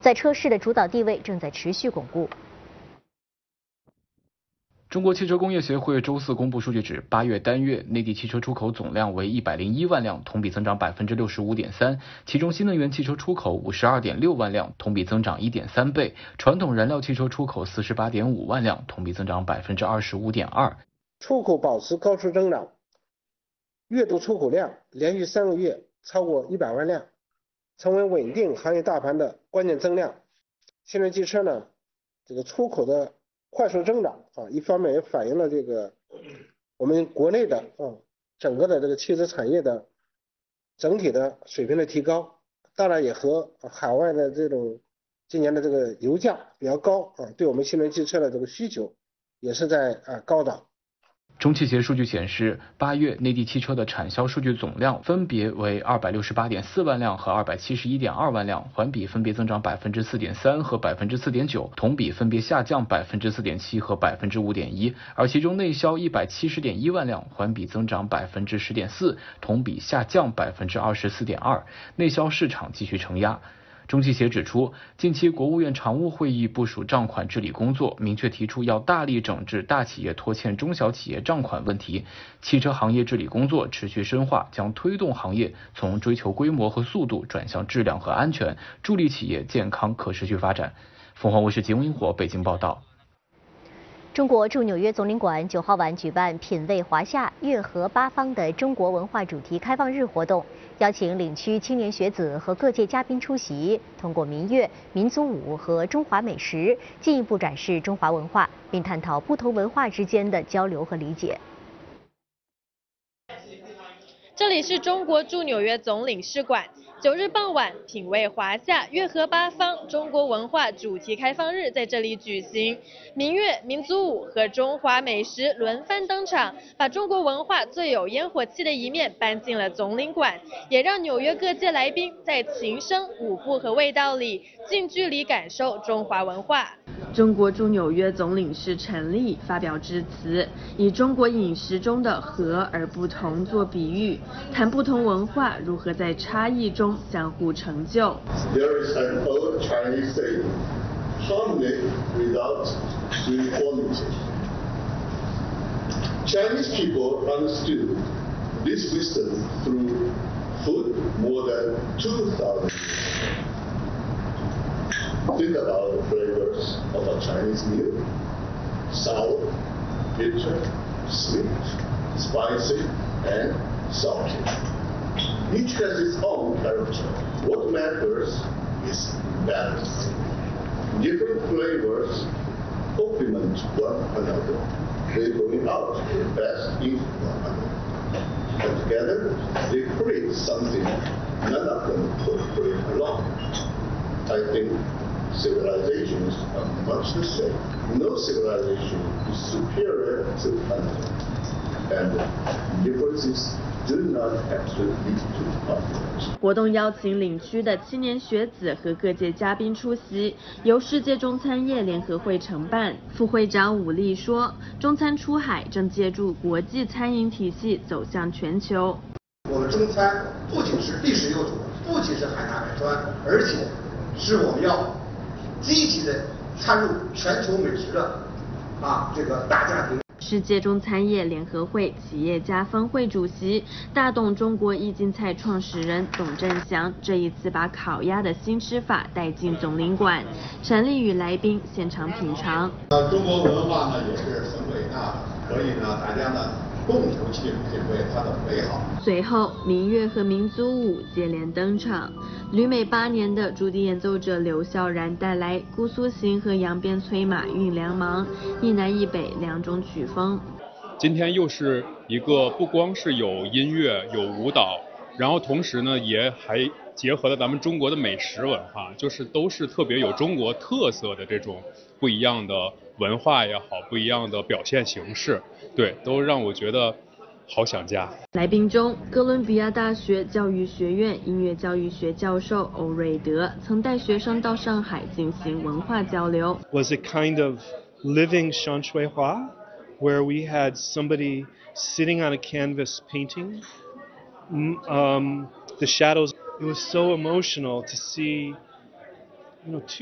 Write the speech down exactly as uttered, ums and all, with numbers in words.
在车市的主导地位正在持续巩固。 中国汽车工业协会周四公布数据指，八月单月内地汽车出口总量为一百零一万辆，同比增长百分之六十五点三，其中新能源汽车出口五十二点六万辆，同比增长一点三倍；传统燃料汽车出口四十八点五万辆，同比增长百分之二十五点二。 出口保持高速增长，月度出口量连续三个月超过一百万辆，成为稳定行业大盘的关键增量。新能源汽车呢，这个出口的快速增长啊，一方面也反映了这个我们国内的啊整个的这个汽车产业的整体的水平的提高，当然也和海外的这种今年的这个油价比较高啊，对我们新能源汽车的这个需求也是在啊高涨。 中汽协数据显示，八月内地汽车的产销数据总量分别为二百六十八点四万辆和二百七十一点二万辆，环比分别增长百分之四点三和百分之四点九，同比分别下降百分之四点七和百分之五点一。而其中内销一百七十点一万辆，环比增长百分之十点四，同比下降百分之二十四点二，内销市场继续承压。中汽协指出，近期国务院常务会议部署账款治理工作，明确提出要大力整治大企业拖欠中小企业账款问题。汽车行业治理工作持续深化，将推动行业从追求规模和速度转向质量和安全，助力企业健康可持续发展。凤凰卫视节目萤火北京报道。 中国驻纽约总领馆九号晚举办“品味华夏，乐合八方”的中国文化主题开放日活动，邀请领区青年学子和各界嘉宾出席，通过民乐、民族舞和中华美食，进一步展示中华文化，并探讨不同文化之间的交流和理解。 这里是中国驻纽约总领事馆。九日傍晚，品味华夏，乐合八方中国文化主题开放日在这里举行，民乐、民族舞和中华美食轮番登场，把中国文化最有烟火气的一面搬进了总领馆，也让纽约各界来宾在琴声、舞步和味道里近距离感受中华文化。中国驻纽约总领事陈丽发表致辞，以中国饮食中的和而不同做比喻，谈不同文化如何在差异中相互成就。 There is an old Chinese saying, harmony without uniformity. Chinese people understood this wisdom through food more than two thousand years. Think about the flavors of a Chinese meal: sour, bitter, sweet, spicy, and salty. Each has its own character. What matters is balance. Different flavors complement one another. They bring out the best in one another. And together, they create something none of them could create alone. I think civilizations are much the same. No civilization is superior to another. And differences do not have to lead to conflict. 活动邀请领区的青年学子和各界嘉宾出席，由世界中餐业联合会承办。副会长武力说，中餐出海正借助国际餐饮体系走向全球。 我们中餐不仅是历史悠久，不仅是海纳百川，而且是我们要积极的参入全球美食的啊这个大家庭。 世界中餐业联合会企业家峰会主席、大董中国意境菜创始人董振祥这一次把烤鸭的新吃法带进总领馆，陈丽与来宾现场品尝。 呃，中国文化呢也是很伟大的，所以呢，大家呢共同去品味它的美好。 随后，民乐和民族舞接连登场。旅美八年的竹笛演奏者刘孝然带来《姑苏行》和《扬鞭催马运粮忙》，一南一北两种曲风。 今天又是一个不光是有音乐有舞蹈，然后同时呢也还结合了咱们中国的美食文化，就是都是特别有中国特色的这种不一样的文化也好，不一样的表现形式，对，都让我觉得好想家。 来宾中，哥伦比亚大学教育学院音乐教育学教授欧瑞德曾带学生到上海进行文化交流。 Was a kind of living 山水画 where we had somebody sitting on a canvas painting um, the shadows. It was so emotional to see you know,